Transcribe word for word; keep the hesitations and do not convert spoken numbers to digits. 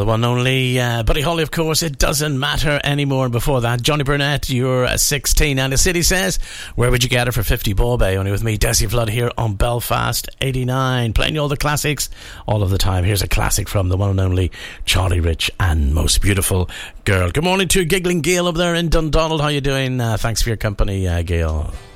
Well, the one and only uh, Buddy Holly, of course, It Doesn't Matter Anymore. And before that, Johnny Burnett, You're sixteen. And the city says, where would you get it for fifty Ball Bay? Only with me, Desi Flood, here on Belfast eighty-nine. Playing you all the classics all of the time. Here's a classic from the one and only Charlie Rich and Most Beautiful Girl. Good morning to Giggling Gail up there in Dundonald. How you doing? Uh, thanks for your company, uh, Gail.